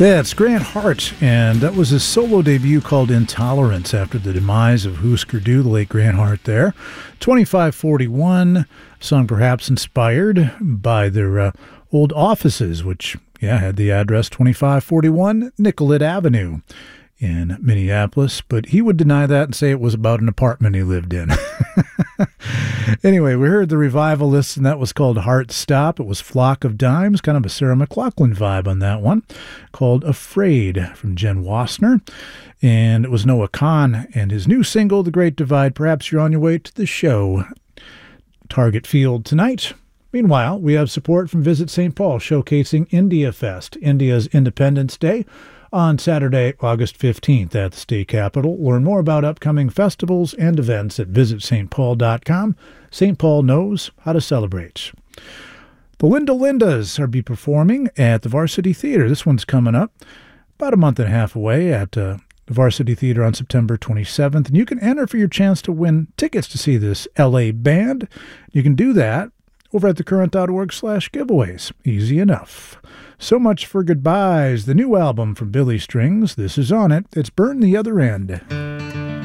Yeah, it's Grant Hart, and that was his solo debut called Intolerance after the demise of Husker Du, the late Grant Hart there. 2541, song perhaps inspired by their old offices, which, had the address 2541 Nicollet Avenue in Minneapolis, but he would deny that and say it was about an apartment he lived in. Anyway, we heard the Revivalists, and that was called Heart Stop. It was Flock of Dimes, kind of a Sarah McLachlan vibe on that one, called Afraid from Jen Wassner. And it was Noah Kahn and his new single, The Great Divide. Perhaps you're on your way to the show. Target Field tonight. Meanwhile, we have support from Visit St. Paul showcasing India Fest, India's Independence Day, on Saturday, August 15th at the state capitol. Learn more about upcoming festivals and events at visitstpaul.com. St. Paul knows how to celebrate. The Linda Lindas are be performing at the Varsity Theater. This one's coming up about a month and a half away at the Varsity Theater on September 27th. And you can enter for your chance to win tickets to see this LA band. You can do that over at thecurrent.org/giveaways. Easy enough. So much for Goodbyes, the new album from Billy Strings. This is on it. It's Burn the Other End.